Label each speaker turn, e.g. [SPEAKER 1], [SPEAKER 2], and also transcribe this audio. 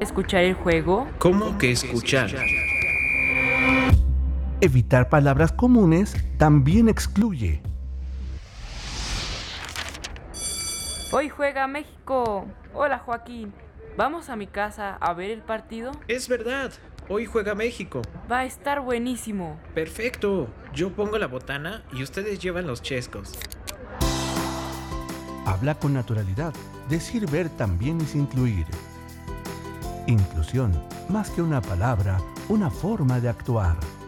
[SPEAKER 1] escuchar el juego?
[SPEAKER 2] ¿Cómo que escuchar?
[SPEAKER 3] Evitar palabras comunes también excluye.
[SPEAKER 1] Hoy juega México. Hola Joaquín. ¿Vamos a mi casa a ver el partido?
[SPEAKER 2] Es verdad, hoy juega México.
[SPEAKER 1] Va a estar buenísimo.
[SPEAKER 2] Perfecto, yo pongo la botana y ustedes llevan los chescos.
[SPEAKER 3] Habla con naturalidad. Decir ver también es incluir. Inclusión, más que una palabra, una forma de actuar.